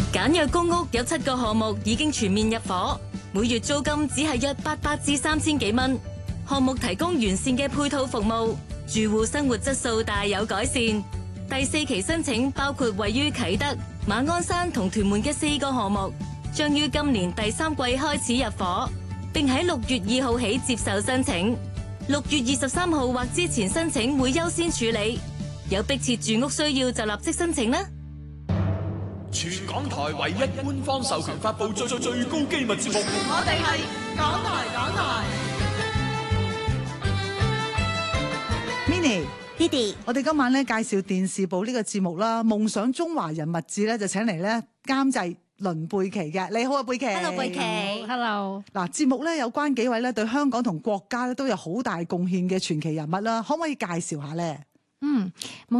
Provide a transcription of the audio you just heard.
簡約公屋有7個項目已經全面入伙，每月租金只係約800至3000幾蚊。項目提供完善嘅配套服務，住戶生活質素大有改善。第4期申請包括位於啟德、馬鞍山同屯門嘅4個項目，將於今年第3季開始入伙，並喺6月2號起接受申請。6月23號或之前申請會優先處理，有迫切住屋需要就立即申請啦。 全港台唯一官方授權發布最高機密節目， 我哋係港台。 Minnie、Didi，我哋今晚咧介紹電視部呢個節目啦，《夢想中華人物誌》咧就請嚟咧監製倫貝琪嘅。你好啊，貝琪。 Hello， 貝琪。Hello。 嗱，節目咧有關幾位咧對香港同國家咧都有好大貢獻嘅傳奇人物啦，可唔可以介紹下咧？